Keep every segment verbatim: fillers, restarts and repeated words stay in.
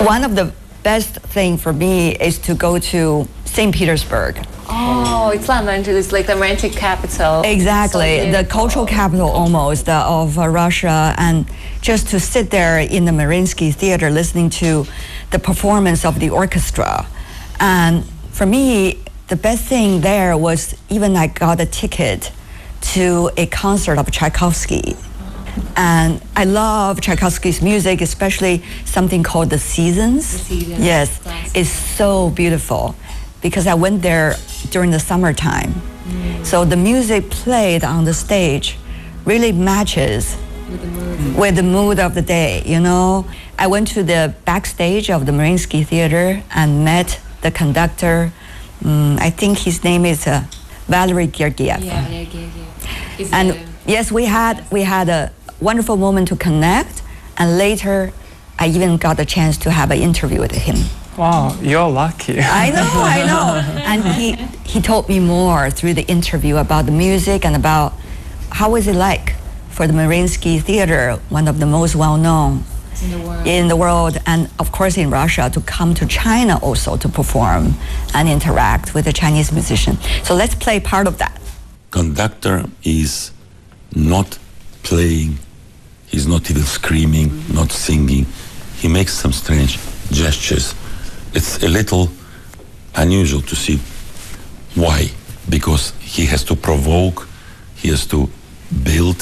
One of the best thing for me is to go to Saint Petersburg. Oh, it's romantic. It's like the romantic capital. Exactly, So the cultural capital almost uh, of uh, Russia, and just to sit there in the Mariinsky Theater listening to the performance of the orchestra. And for me, the best thing there was even I got a ticket to a concert of Tchaikovsky. And I love Tchaikovsky's music, especially something called The Seasons. The Seasons. Yes, Classic. it's so beautiful because I went there during the summertime. Mm. So the music played on the stage really matches with the mood. with the mood of the day, you know. I went to the backstage of the Mariinsky Theater and met the conductor. Um, I think his name is uh, Valery Gergiev. Yeah, yeah, yeah, yeah. And a, yes, we had we had a wonderful moment to connect, and later I even got the chance to have an interview with him. Wow, you're lucky. I know, I know. And he he told me more through the interview about the music and about how is it like for the Mariinsky Theater, one of the most well-known in the world. in the world, and of course in Russia, to come to China also to perform and interact with the Chinese musician. So let's play part of that. Conductor is not playing, he's not even screaming, mm-hmm. not singing. He makes some strange gestures. It's a little unusual to see. Why? Because he has to provoke, he has to build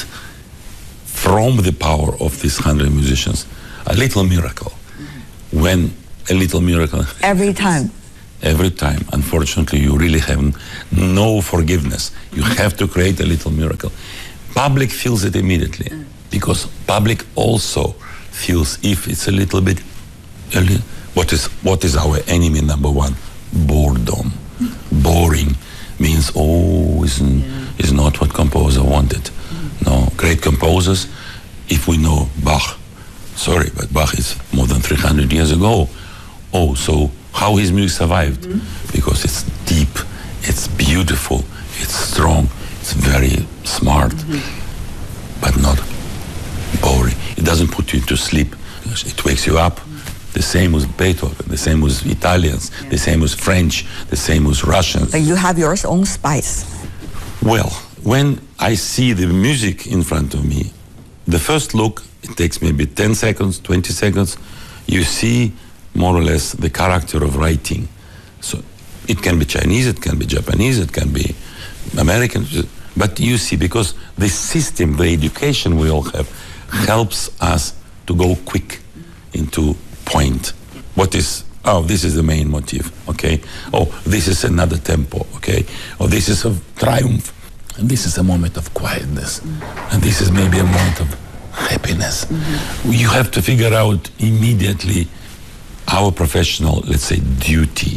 from the power of these hundred musicians a little miracle. Mm-hmm. When a little miracle every time. Every time, unfortunately, you really have no forgiveness. You have to create a little miracle. Public feels it immediately, mm. because public also feels if it's a little bit, a li- what is what is our enemy number one? Boredom. Mm. Boring means, oh, isn't, yeah. is not what composer wanted. Mm. No, great composers, if we know Bach, sorry, but Bach is more than three hundred years ago. Oh, so how his music survived? Mm-hmm. Because it's deep, it's beautiful, it's strong, it's very smart, mm-hmm. but not boring. It doesn't put you to sleep. It wakes you up. Mm-hmm. The same with Beethoven, the same with Italians, yeah. the same with French, the same with Russians. But you have your own spice. Well, when I see the music in front of me, the first look, it takes maybe ten seconds, twenty seconds, you see more or less the character of writing. So it can be Chinese, it can be Japanese, it can be American, but you see, because the system, the education we all have, helps us to go quick into point. What is, oh, this is the main motif, okay? Oh, this is another tempo, okay? Oh, this is a triumph, and this is a moment of quietness, and this is maybe a moment of happiness. Mm-hmm. You have to figure out immediately. Our professional, let's say, duty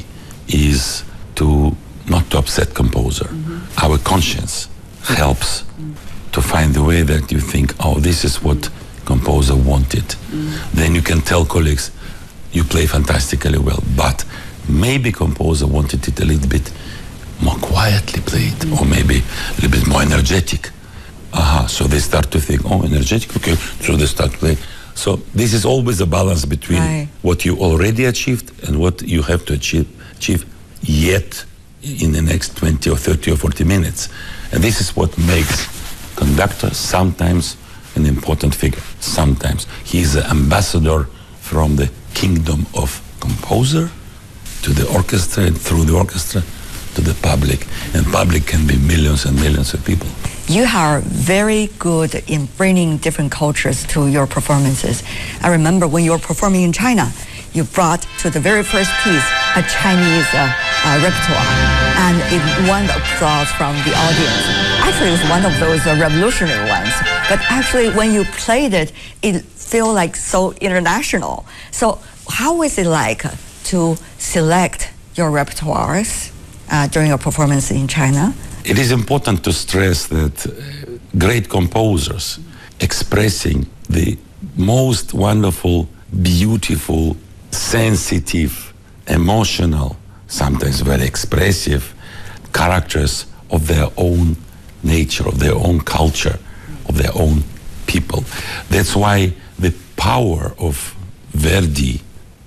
is to not to upset composer. Mm-hmm. Our conscience helps mm-hmm. to find the way that you think, oh, this is what composer wanted. Mm-hmm. Then you can tell colleagues, you play fantastically well, but maybe composer wanted it a little bit more quietly played, mm-hmm. or maybe a little bit more energetic. Aha, so they start to think, oh, energetic, okay, so they start playing. So this is always a balance between right. what you already achieved and what you have to achieve, achieve yet in the next twenty or thirty or forty minutes. And this is what makes conductor sometimes an important figure. Sometimes he is the ambassador from the kingdom of composer to the orchestra, and through the orchestra to the public. And public can be millions and millions of people. You are very good in bringing different cultures to your performances. I remember when you were performing in China, you brought to the very first piece a Chinese uh, uh, repertoire, and it won applause from the audience. Actually, it was one of those uh, revolutionary ones. But actually, when you played it, it felt like so international. So how is it like to select your repertoires uh, during your performance in China? It is important to stress that uh, great composers expressing the most wonderful, beautiful, sensitive, emotional, sometimes very expressive characters of their own nature, of their own culture, of their own people. That's why the power of Verdi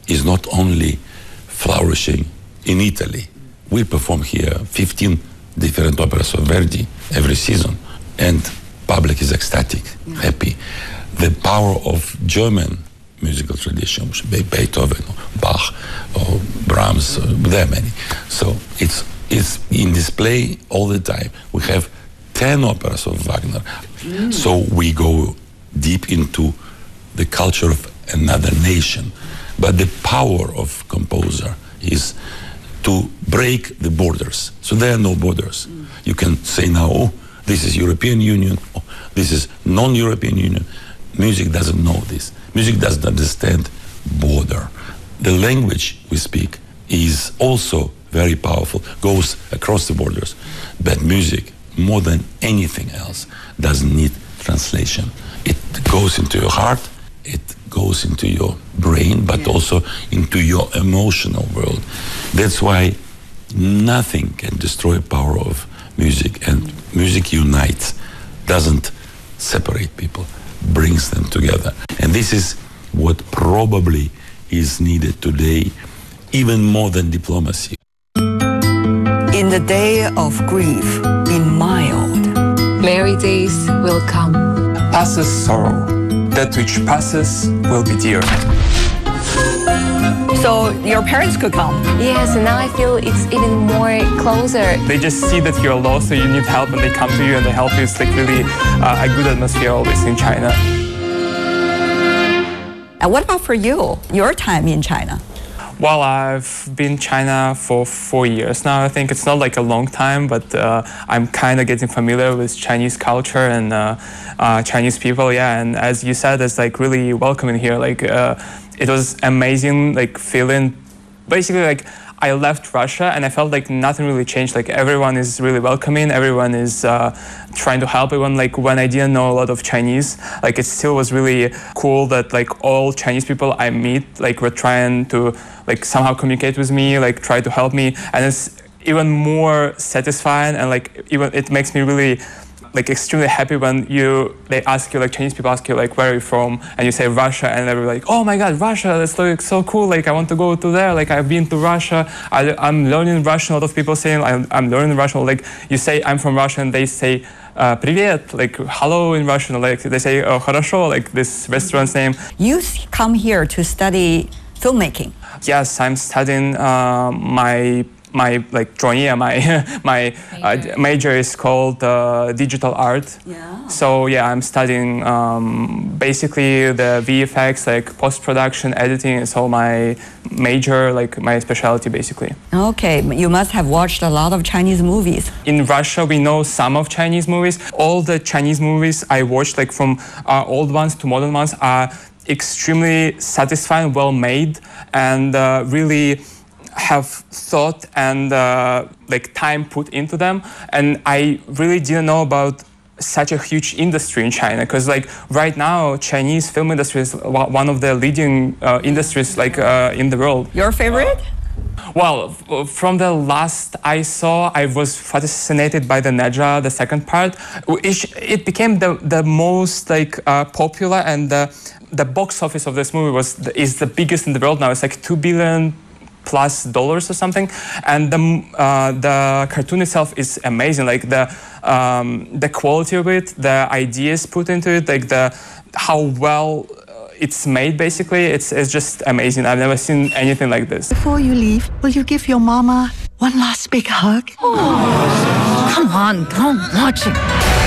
is not only flourishing in Italy. We perform here fifteen different operas of Verdi every season, and public is ecstatic, happy. The power of German musical tradition, Beethoven, or Bach, or Brahms, uh, there are many. So it's it's in display all the time. We have ten operas of Wagner. Mm. So we go deep into the culture of another nation. But the power of composer is to break the borders. So there are no borders. Mm. You can say now, oh, this is European Union, oh, this is non-European Union. Music doesn't know this. Music doesn't understand border. The language we speak is also very powerful, goes across the borders. But music, more than anything else, doesn't need translation. It goes into your heart, it goes into your brain, but yeah. also into your emotional world. That's why nothing can destroy the power of music, and mm. music unites, doesn't separate people, brings them together. And this is what probably is needed today, even more than diplomacy. In the day of grief, be mild. Merry days will come. Passes sorrow. That which passes will be dear. So your parents could come. Yes, and now I feel it's even more closer. They just see that you're lost, so you need help, and they come to you and they help you. It's like really uh, a good atmosphere always in China. And what about for you, your time in China? Well, I've been in China for four years now. I think it's not like a long time, but uh, I'm kind of getting familiar with Chinese culture and uh, uh, Chinese people. Yeah, and as you said, it's like really welcoming here. Like uh, it was amazing, like feeling. Basically, like I left Russia and I felt like nothing really changed. Like everyone is really welcoming. Everyone is uh, trying to help everyone. Like when I didn't know a lot of Chinese, like it still was really cool that like all Chinese people I meet, like were trying to like somehow communicate with me, like try to help me. And it's even more satisfying, and like even it makes me really like extremely happy when you they ask you, like Chinese people ask you like where are you from, and you say Russia, and they're like, oh my god, Russia, that's like so cool, like I want to go to there, like I've been to Russia, I, I'm learning Russian. A lot of people saying I'm, I'm learning Russian. Like you say I'm from Russia and they say uh, привет, like hello in Russian, like they say oh, хорошо, like this restaurant's name. You come here to study filmmaking. Yes, I'm studying uh, my my like drawing. My my major. Uh, major is called uh, digital art. Yeah. So yeah, I'm studying um, basically the V F X, like post production, editing. It's all my major, like my specialty, basically. Okay, you must have watched a lot of Chinese movies. In Russia, we know some of Chinese movies. All the Chinese movies I watched, like from uh, old ones to modern ones, are extremely satisfying, well made, and uh, really have thought and uh, like time put into them. And I really didn't know about such a huge industry in China, because like right now Chinese film industry is one of the leading uh, industries like uh, in the world. Your favorite? Well, from the last I saw, I was fascinated by the Neja, the second part. It, it became the, the most like uh, popular, and the, the box office of this movie was the, is the biggest in the world now. It's like two billion plus dollars or something, and the uh, the cartoon itself is amazing. Like the um, the quality of it, the ideas put into it, like the how well it's made. Basically, it's it's just amazing. I've never seen anything like this. Before you leave, will you give your mama one last big hug? Oh, come on, don't watch it.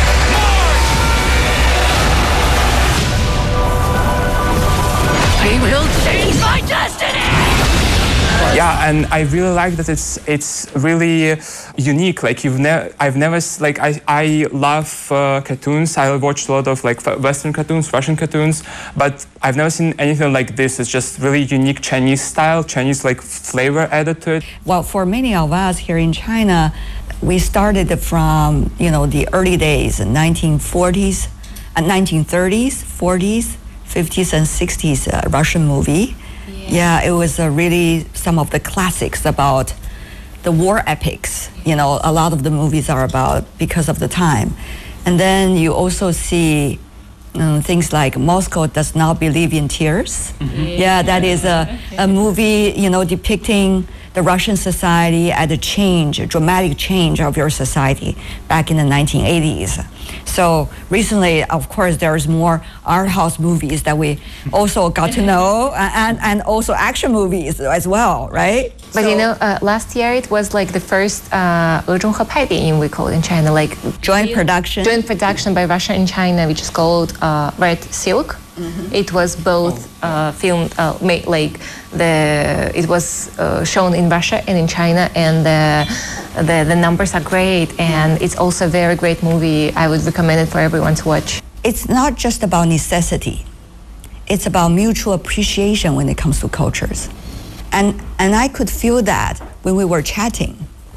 I will change my destiny! Yeah, and I really like that it's it's really unique. Like you've never, I've never like I I love uh, cartoons. I watched a lot of like Western cartoons, Russian cartoons, but I've never seen anything like this. It's just really unique Chinese style, Chinese like flavor added to it. Well, for many of us here in China, we started from you know the early days, nineteen forties, and nineteen thirties, forties, fifties, and sixties uh, Russian movie. Yeah, it was uh, really some of the classics about the war epics. You know, a lot of the movies are about because of the time. And then you also see um, things like Moscow Does Not Believe in Tears. Mm-hmm. Yeah, that is a, a movie, you know, depicting the Russian society at a change, a dramatic change of your society back in the nineteen eighties. So recently, of course, there's more art house movies that we also got to know, and, and also action movies as well, right? But so, you know, uh, last year it was like the first uh, 俄中合拍电影 we call it in China, like joint production. Joint production by Russia and China, which is called uh, Red Silk. Mm-hmm. It was both uh, filmed, uh, made like the. It was uh, shown in Russia and in China, and the, the the numbers are great, and it's also a very great movie. I would recommend it for everyone to watch. It's not just about necessity; it's about mutual appreciation when it comes to cultures, and and I could feel that when we were chatting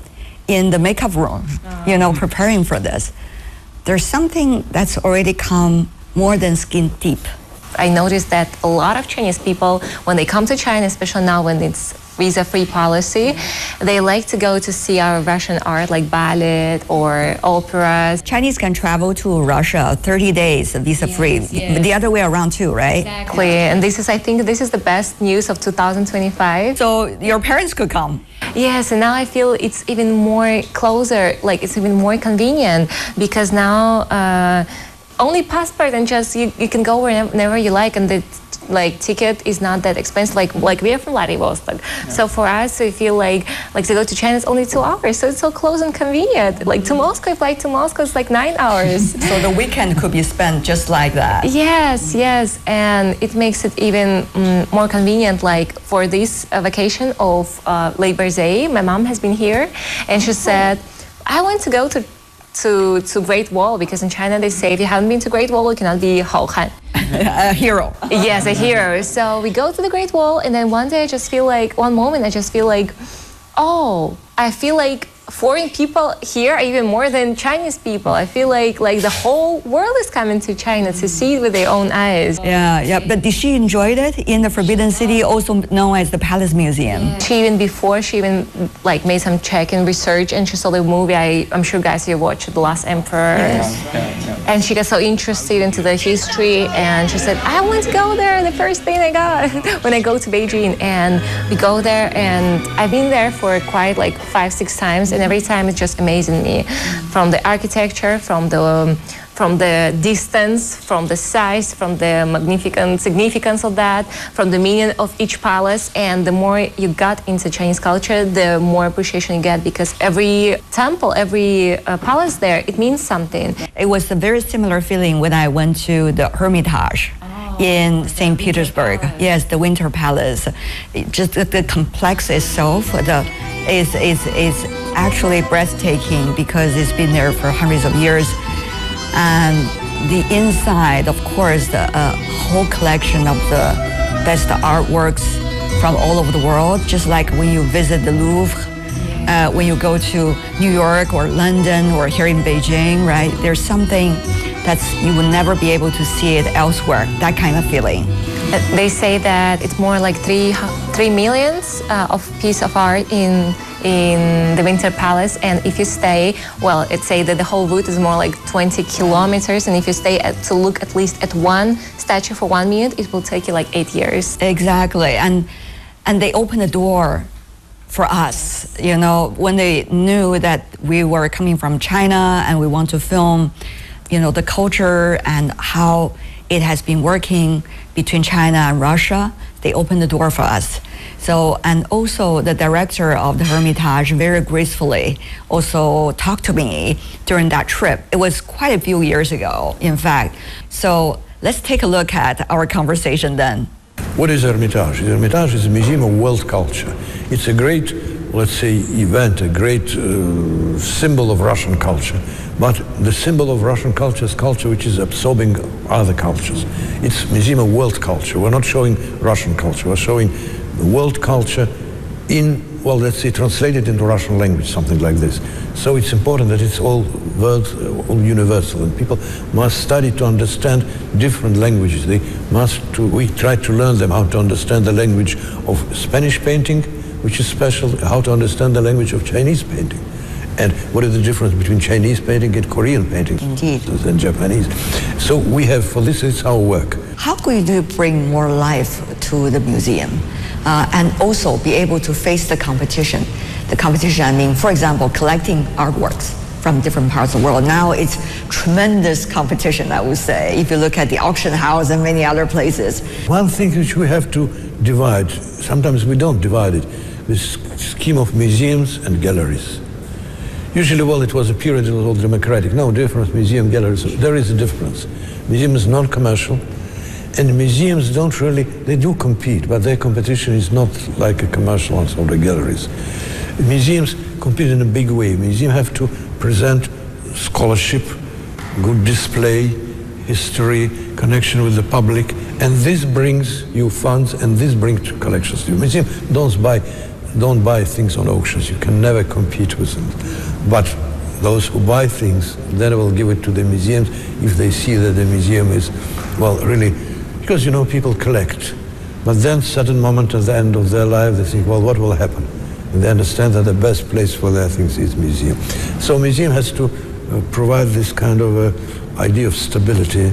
in the makeup room, uh-huh. you know, preparing for this. There's something that's already come more than skin deep. I noticed that a lot of Chinese people, when they come to China, especially now when it's visa-free policy, they like to go to see our Russian art, like ballet or operas. Chinese can travel to Russia thirty days visa-free. Yes, yes. The other way around too, right? Exactly. And this is, I think, this is the best news of two thousand twenty-five. So your parents could come. Yes, and now I feel it's even more closer, like it's even more convenient, because now uh, only passport and just you, you can go whenever you like, and the like ticket is not that expensive. Like like we are from Vladivostok, yeah. So for us, we feel like like to go to China is only two hours, so it's so close and convenient. Like to Moscow, if like to Moscow, it's like nine hours. So the weekend could be spent just like that. Yes, yes, and it makes it even um, more convenient. Like for this uh, vacation of uh, Labor Day, my mom has been here, and she said, "I want to go to." To, to Great Wall, because in China they say if you haven't been to Great Wall, you cannot be 好汉. A hero. Yes, a hero. So we go to the Great Wall, and then one day I just feel like, one moment I just feel like, oh, I feel like foreign people here are even more than Chinese people. I feel like like the whole world is coming to China to see it with their own eyes. Yeah, yeah. But did she enjoy it in the Forbidden City, also known as the Palace Museum? Yeah. She even before she even like made some check and research, and she saw the movie. I, I'm sure guys here watched The Last Emperor. Yes. Yeah, yeah. And she got so interested into the history, and she said, I want to go there. The first thing I got when I go to Beijing, and we go there, and I've been there for quite like five, six times. And every time it's just amazing me, from the architecture, from the um, from the distance, from the size, from the magnificent significance of that, from the meaning of each palace. And the more you got into Chinese culture, the more appreciation you get, because every temple, every uh, palace there, it means something. It was a very similar feeling when I went to the Hermitage. In Saint Petersburg, yes, the Winter Palace. It just the, the complex itself, the is is is actually breathtaking because it's been there for hundreds of years, and the inside, of course, the uh, whole collection of the best artworks from all over the world. Just like when you visit the Louvre, uh, when you go to New York or London or here in Beijing, right? There's something that's you will never be able to see it elsewhere. That kind of feeling. They say that it's more like three three millions uh, of piece of art in in the Winter Palace, and if you stay, well, it say that the whole route is more like twenty kilometers, and if you stay at, to look at least at one statue for one minute, it will take you like eight years. Exactly, and and they open the door for us, you know, when they knew that we were coming from China and we want to film, you know, the culture and how it has been working between China and Russia, they opened the door for us. So, and also the director of the Hermitage very gracefully also talked to me during that trip. It was quite a few years ago, in fact. So let's take a look at our conversation then. What is Hermitage? The Hermitage is a museum of world culture. It's a great, let's say, event, a great uh, symbol of Russian culture. But the symbol of Russian culture is culture which is absorbing other cultures. It's a museum of world culture. We're not showing Russian culture. We're showing the world culture in, well, let's say, translated into Russian language, something like this. So it's important that it's all world, all universal, and people must study to understand different languages. They must, to, we try to learn them how to understand the language of Spanish painting, which is special, how to understand the language of Chinese painting. And what is the difference between Chinese painting and Korean painting? Indeed. And Japanese. So we have, for this, it's our work. How could you bring more life to the museum uh, and also be able to face the competition? The competition, I mean, for example, collecting artworks from different parts of the world. Now it's tremendous competition, I would say, if you look at the auction house and many other places. One thing which we have to divide, sometimes we don't divide it, this scheme of museums and galleries. Usually, well, it was a period it was all democratic. No difference, museum, galleries, there is a difference. Museum is non-commercial, and museums don't really, they do compete, but their competition is not like a commercial one of the galleries. Museums compete in a big way. Museums have to present scholarship, good display, history, connection with the public, and this brings you funds, and this brings collections to you. Museum don't buy, don't buy things on auctions. You can never compete with them. But those who buy things, then will give it to the museums if they see that the museum is, well, really, because, you know, people collect. But then certain moment at the end of their life, they think, well, what will happen? And they understand that the best place for their things is museum. So museum has to uh, provide this kind of uh, idea of stability,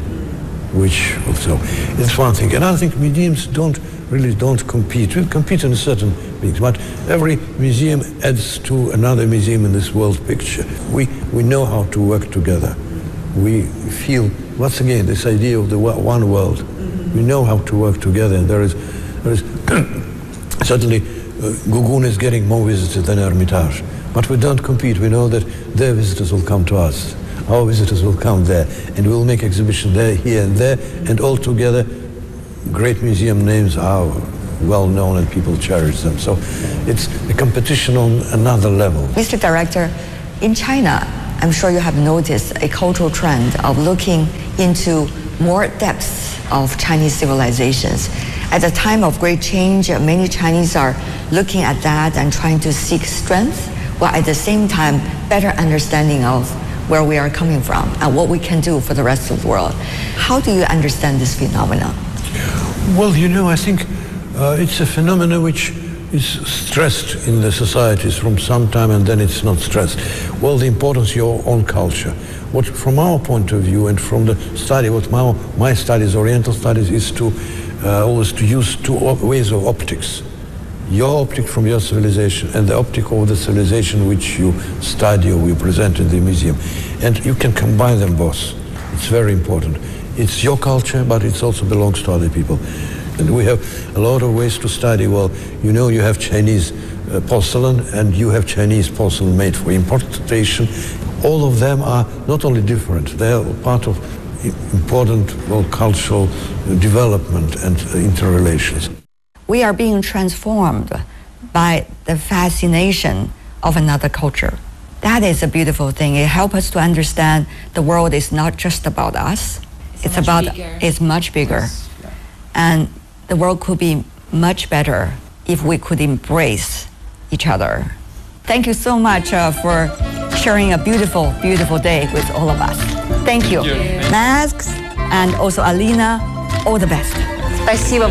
which also, it's one thing. And I think museums don't really don't compete. We compete in certain things, but every museum adds to another museum in this world picture. We, we know how to work together. We feel, once again, this idea of the one world. We know how to work together, and there is, there is certainly uh, Guggenheim is getting more visitors than Hermitage, but we don't compete. We know that their visitors will come to us. Our visitors will come there, and we'll make exhibitions there, here and there, and all together, great museum names are well known and people cherish them. So it's a competition on another level. Mister Director, in China, I'm sure you have noticed a cultural trend of looking into more depths of Chinese civilizations. At a time of great change, many Chinese are looking at that and trying to seek strength, while at the same time, better understanding of where we are coming from and what we can do for the rest of the world. How do you understand this phenomenon? Well, you know, I think uh, it's a phenomenon which is stressed in the societies from some time, and then it's not stressed. Well, the importance of your own culture. What, from our point of view and from the study, what my, my studies, Oriental studies, is to uh, always to use two op- ways of optics. Your optic from your civilization and the optic of the civilization which you study or you present in the museum. And you can combine them both. It's very important. It's your culture, but it also belongs to other people. And we have a lot of ways to study. Well, you know, you have Chinese uh, porcelain, and you have Chinese porcelain made for importation. All of them are not only different, they are part of important, well, cultural development and uh, interrelations. We are being transformed by the fascination of another culture. That is a beautiful thing. It helps us to understand the world is not just about us. It's, it's about, bigger. It's much bigger. Yes. Yeah. And the world could be much better if we could embrace each other. Thank you so much uh, for sharing a beautiful, beautiful day with all of us. Thank you. Thank you. Masks and also Alina, all the best. Спасибо.